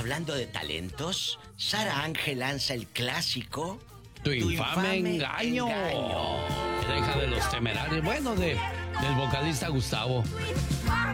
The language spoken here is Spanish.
hablando de talentos, Sara Ángel lanza el clásico Tu infame engaño. Deja de los Temerarios. Bueno, del vocalista Gustavo.